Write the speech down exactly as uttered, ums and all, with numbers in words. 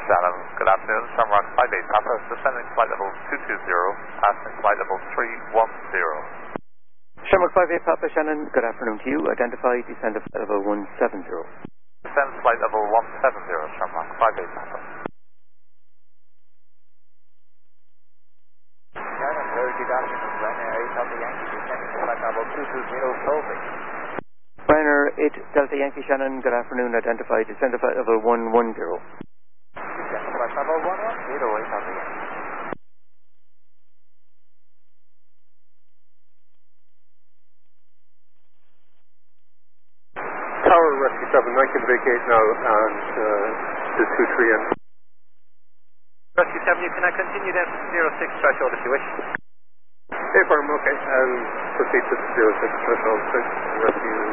Shannon, good afternoon. Shamrock five eight Papa, descending flight level two two zero, passing flight level three one zero. Shamrock five eight Papa, Shannon, good afternoon to you. Identify, descend to flight level one seven zero. Descend flight level one seven zero, Shamrock five eight Papa. Shannon, very good afternoon. Ryanair eight Delta Yankee, descending to flight level two two zero, Solvay. Ryanair eight Delta Yankee, Shannon, good afternoon. Identify, descend to flight level one one zero. Descend to flight level one one zero, eight Delta Yankee. Tower Rescue seven, I can vacate now and uh, to two three N. Rescue seven, you can uh, continue down to zero six threshold if you wish. Hey, farm, okay. I'll proceed to zero six threshold. Rescue